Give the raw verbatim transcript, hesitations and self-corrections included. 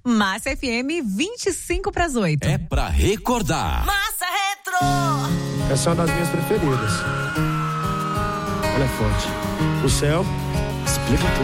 Massa F M, vinte e cinco para as oito. É pra recordar. Massa Retro. Essa é uma das minhas preferidas. Ela é forte. O céu explica tudo.